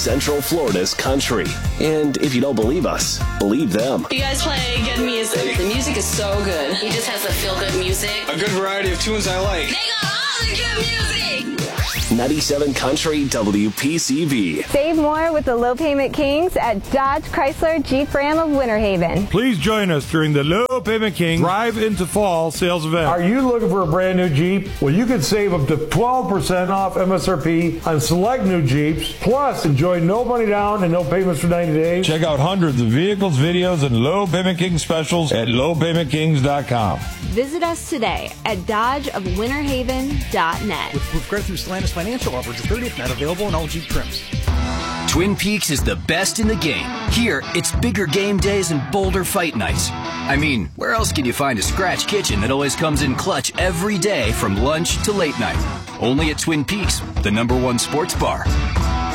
Central Florida's country. And if you don't believe us, believe them. You guys play good music. The music is so good. He just has the feel-good music. A good variety of tunes I like. They got all the good music. 97 Country WPCV. Save more with the Low Payment Kings at Dodge Chrysler Jeep Ram of Winter Haven. Please join us during the Low Payment Kings Drive into Fall sales event. Are you looking for a brand new Jeep? Well, you can save up to 12% off MSRP on select new Jeeps. Plus, enjoy no money down and no payments for 90 days. Check out hundreds of vehicles, videos, and Low Payment King specials at lowpaymentkings.com. Visit us today at dodgeofwinterhaven.net. With proof credit through Stellantis Financial offers the 30th net available in all Jeep trims. Twin Peaks is the best in the game. Here, it's bigger game days and bolder fight nights. I mean, where else can you find a scratch kitchen that always comes in clutch every day from lunch to late night? Only at Twin Peaks, the #1 sports bar.